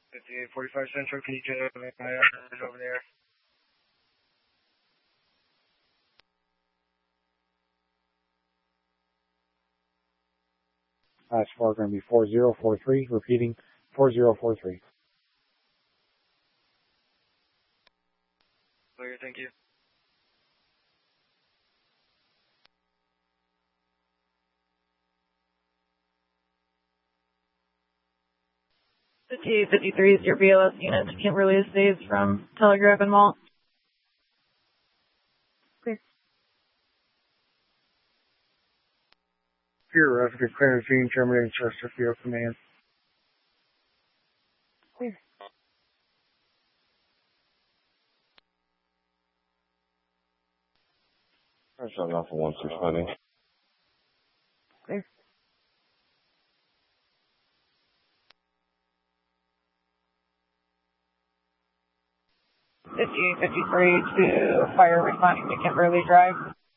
5845 Central, can you get my over there? Score going to be 4043, repeating 4043. Clear, thank you. The TA-53 is your BLS unit to Kimberly Estates from Telegraph and Mall. Clear. Pure Revenue Clearance Team, terminating Chesterfield Command. Clear. I'm shutting off for 1620. Clear. TA-53 to fire responding to Kimberly Drive.